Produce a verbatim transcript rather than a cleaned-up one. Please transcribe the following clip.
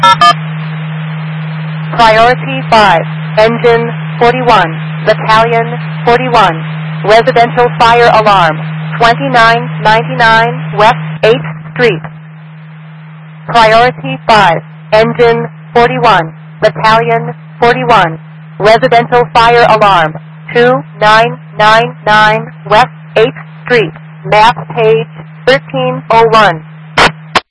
Priority five, Engine forty-one, Battalion forty-one, Residential Fire Alarm, twenty-nine ninety-nine West eighth Street. Priority five, Engine forty-one, Battalion forty-one, Residential Fire Alarm, two nine nine nine West eighth Street, map page thirteen oh one.